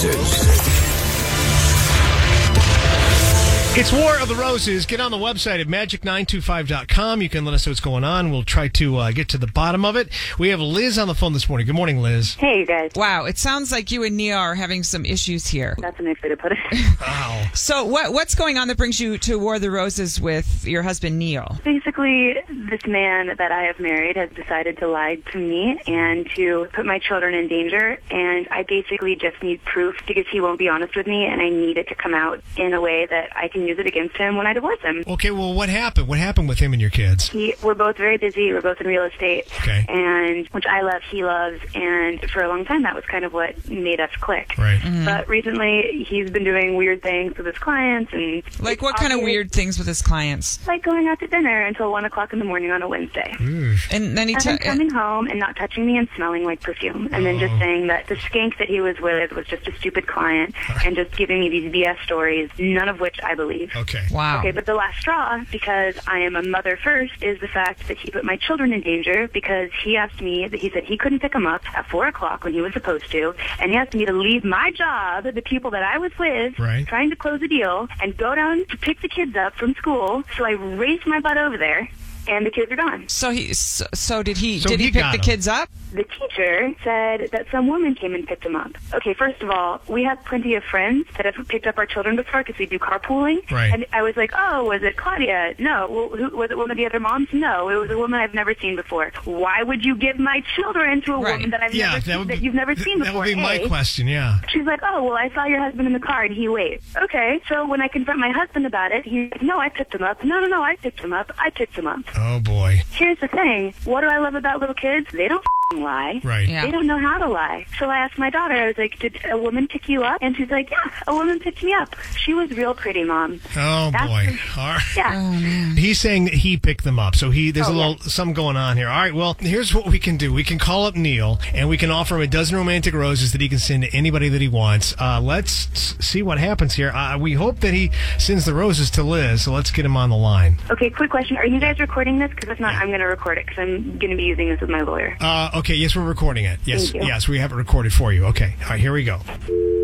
Roses. It's War of the Roses. Get on the website at magic925.com. You can let us know what's going on. We'll try to get to the bottom of it. We have Liz on the phone this morning. Good morning, Liz. Hey, you guys. Wow, it sounds like you and Nia are having some issues here. That's a nice way to put it. Wow. So what's going on that brings you to War of the Roses with your husband, Neil? Basically, this man that I have married has decided to lie to me and to put my children in danger, and I basically just need proof because he won't be honest with me, and I need it to come out in a way that I can use it against him when I divorce him. Okay, well, what happened? What happened with him and your kids? We're both very busy. We're both in real estate, Okay. and which I love, he loves, and for a long time that was kind of what made us click. Right. But recently, he's been doing weird things with his clients, and Like what kind of weird things with his clients? like going out to dinner until 1 o'clock in the morning on a Wednesday. And then And then coming home and not touching me and smelling like perfume. And then just saying that the skank that he was with was just a stupid client and just giving me these BS stories, none of which I believe. Okay. Wow. Okay, but the last straw, because I am a mother first, is the fact that he put my children in danger because he asked me, he said he couldn't pick them up at 4 o'clock when he was supposed to, and he asked me to leave my job, the people that I was with, Right. trying to close a deal, and go down to pick the kids up from school. So I raced my butt over there, and the kids are gone. So did he So did he he pick got the him. kids up? The teacher said that some woman came and picked them up. Okay, first of all, we have plenty of friends that have picked up our children before because we do carpooling. Right. And I was like, oh, was it Claudia? No. Well, was it one of the other moms? No. It was a woman I've never seen before. Why would you give my children to a Right. woman that I've never seen, that you've never seen before? That would be my A. question, yeah. She's like, oh, well, I saw your husband in the car, and he waved. Okay, so when I confront my husband about it, he's like, no, I picked him up. No, I picked him up. I picked him up. Oh, boy. Here's the thing. What do I love about little kids? They don't lie. Right. Yeah. They don't know how to lie. So I asked my daughter, I was like, did a woman pick you up? And she's like, yeah, a woman picked me up. She was real pretty, Mom. Oh, That's boy. the- All right. Yeah. He's saying that he picked them up, so there's a Oh, little yeah. something going on here. All right, well, here's what we can do. We can call up Neil, and we can offer him a dozen romantic roses that he can send to anybody that he wants. Let's see what happens here. We hope that he sends the roses to Liz, so let's get him on the line. Okay, quick question. Are you guys recording this? Because if not, I'm going to record it because I'm going to be using this with my lawyer. Okay, yes, we're recording it. Yes, Thank you. yes, we have it recorded for you. Okay, all right, here we go.